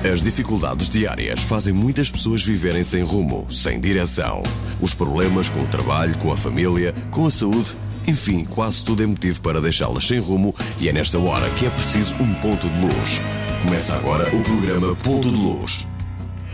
As dificuldades diárias fazem muitas pessoas viverem sem rumo, sem direção. Os problemas com o trabalho, com a família, com a saúde, enfim, quase tudo é motivo para deixá-las sem rumo, e é nesta hora que é preciso um ponto de luz. Começa agora o programa Ponto de Luz.